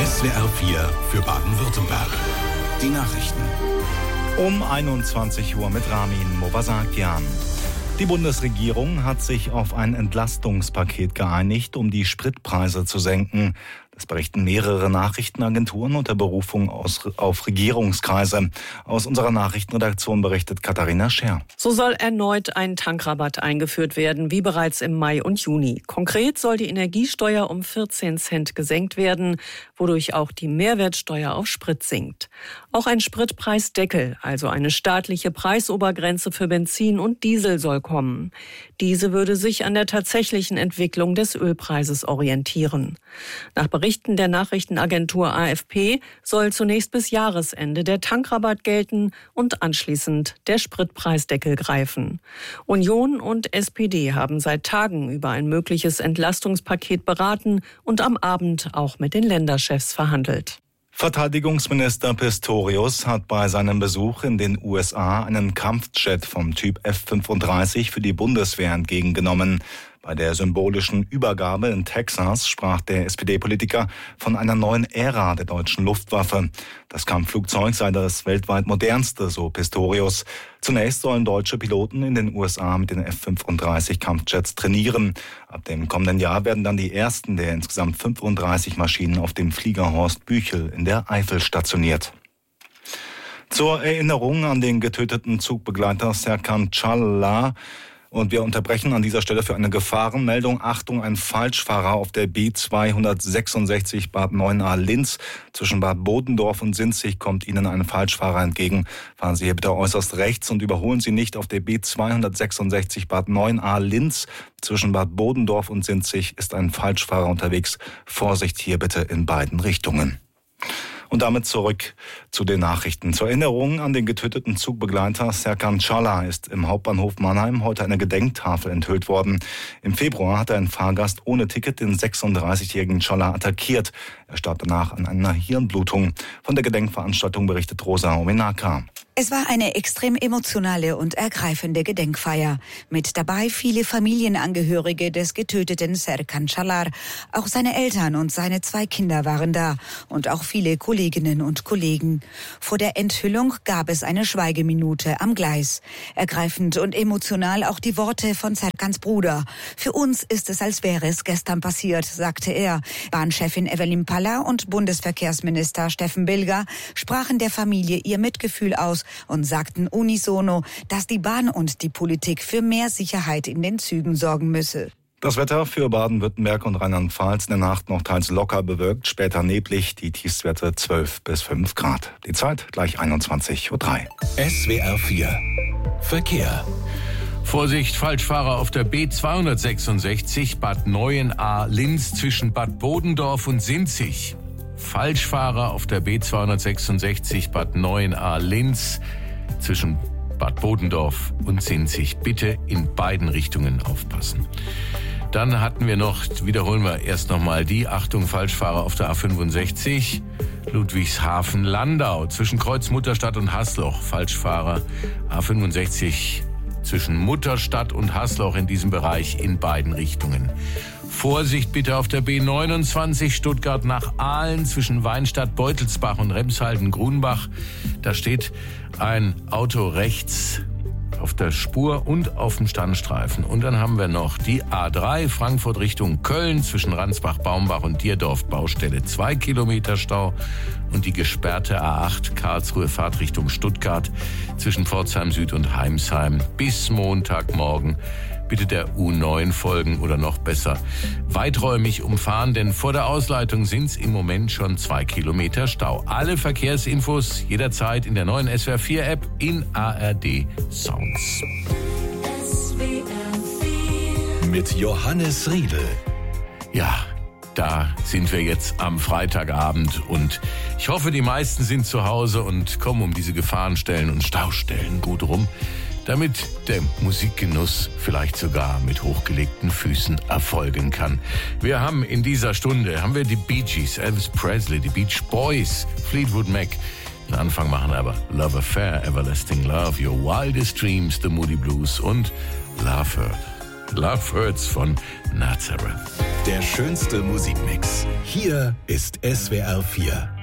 SWR 4 für Baden-Württemberg. Die Nachrichten. Um 21 Uhr mit Ramin Movasakian. Die Bundesregierung hat sich auf ein Entlastungspaket geeinigt, um die Spritpreise zu senken. Das berichten mehrere Nachrichtenagenturen unter Berufung auf Regierungskreise. Aus unserer Nachrichtenredaktion berichtet Katharina Scher. So soll erneut ein Tankrabatt eingeführt werden, wie bereits im Mai und Juni. Konkret soll die Energiesteuer um 14 Cent gesenkt werden, wodurch auch die Mehrwertsteuer auf Sprit sinkt. Auch ein Spritpreisdeckel, also eine staatliche Preisobergrenze für Benzin und Diesel, soll kommen. Diese würde sich an der tatsächlichen Entwicklung des Ölpreises orientieren. Nach Berichten der Nachrichtenagentur AFP soll zunächst bis Jahresende der Tankrabatt gelten und anschließend der Spritpreisdeckel greifen. Union und SPD haben seit Tagen über ein mögliches Entlastungspaket beraten und am Abend auch mit den Länderchefs verhandelt. Verteidigungsminister Pistorius hat bei seinem Besuch in den USA einen Kampfjet vom Typ F-35 für die Bundeswehr entgegengenommen. Bei der symbolischen Übergabe in Texas sprach der SPD-Politiker von einer neuen Ära der deutschen Luftwaffe. Das Kampfflugzeug sei das weltweit modernste, so Pistorius. Zunächst sollen deutsche Piloten in den USA mit den F-35-Kampfjets trainieren. Ab dem kommenden Jahr werden dann die ersten der insgesamt 35 Maschinen auf dem Flieger Horst Büchel in der Eifel stationiert. Zur Erinnerung an den getöteten Zugbegleiter Serkan Çalhanoğlu. Und wir unterbrechen an dieser Stelle für eine Gefahrenmeldung. Achtung, ein Falschfahrer auf der B266 Bad Neuenahr-Linz. Zwischen Bad Bodendorf und Sinzig kommt Ihnen ein Falschfahrer entgegen. Fahren Sie hier bitte äußerst rechts und überholen Sie nicht auf der B266 Bad Neuenahr-Linz. Zwischen Bad Bodendorf und Sinzig ist ein Falschfahrer unterwegs. Vorsicht hier bitte in beiden Richtungen. Und damit zurück zu den Nachrichten. Zur Erinnerung an den getöteten Zugbegleiter Serkan Çalhanoğlu ist im Hauptbahnhof Mannheim heute eine Gedenktafel enthüllt worden. Im Februar hat ein Fahrgast ohne Ticket den 36-jährigen Çalhanoğlu attackiert. Er starb danach an einer Hirnblutung. Von der Gedenkveranstaltung berichtet Rosa Omenaka. Es war eine extrem emotionale und ergreifende Gedenkfeier. Mit dabei viele Familienangehörige des getöteten Serkan Çalhanoğlu. Auch seine Eltern und seine 2 Kinder waren da und auch viele Kolleginnen und Kollegen. Vor der Enthüllung gab es eine Schweigeminute am Gleis. Ergreifend und emotional auch die Worte von Serkans Bruder. Für uns ist es, als wäre es gestern passiert, sagte er. Bahnchefin Evelyn Palla und Bundesverkehrsminister Steffen Bilger sprachen der Familie ihr Mitgefühl aus und sagten unisono, dass die Bahn und die Politik für mehr Sicherheit in den Zügen sorgen müsse. Das Wetter für Baden-Württemberg und Rheinland-Pfalz in der Nacht noch teils locker bewölkt, später neblig, die Tiefstwerte 12 bis 5 Grad. Die Zeit gleich 21:03 Uhr. SWR 4 Verkehr. Vorsicht, Falschfahrer auf der B266 Bad Neuenahr-Linz zwischen Bad Bodendorf und Sinzig. Falschfahrer auf der B266 Bad Neuenahr-Linz zwischen Bad Bodendorf und Sinzig. Bitte in beiden Richtungen aufpassen. Dann hatten wir noch, wiederholen wir erst nochmal die, Achtung, Falschfahrer auf der A65 Ludwigshafen-Landau zwischen Kreuz Mutterstadt und Hasloch. Falschfahrer A65 zwischen Mutterstadt und Hasloch in diesem Bereich in beiden Richtungen. Vorsicht bitte auf der B29 Stuttgart nach Aalen zwischen Weinstadt, Beutelsbach und Remshalden-Grunbach. Da steht ein Auto rechts auf der Spur und auf dem Standstreifen. Und dann haben wir noch die A3 Frankfurt Richtung Köln zwischen Ransbach, Baumbach und Dierdorf Baustelle 2 Kilometer Stau. Und die gesperrte A8 Karlsruhe Fahrtrichtung Stuttgart zwischen Pforzheim Süd und Heimsheim bis Montagmorgen. Bitte der U9 folgen oder noch besser weiträumig umfahren, denn vor der Ausleitung sind es im Moment schon 2 Kilometer Stau. Alle Verkehrsinfos jederzeit in der neuen SWR 4 App in ARD Sounds. Mit Johannes Riedel. Ja, da sind wir jetzt am Freitagabend und ich hoffe, die meisten sind zu Hause und kommen um diese Gefahrenstellen und Staustellen gut rum, damit der Musikgenuss vielleicht sogar mit hochgelegten Füßen erfolgen kann. Wir haben in dieser Stunde die Bee Gees, Elvis Presley, die Beach Boys, Fleetwood Mac. Den Anfang machen aber Love Affair, Everlasting Love, Your Wildest Dreams, The Moody Blues und Love Hurt. Love Hurts von Nazareth. Der schönste Musikmix. Hier ist SWR 4.